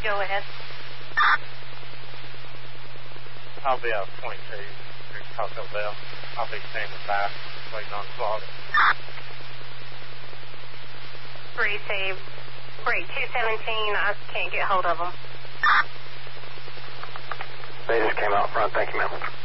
Go ahead. I'll be out 22 through Taco Bell. I'll be standing by, waiting on Claudia. Received. Break 217. I can't get hold of them. They just came out front. Thank you, ma'am.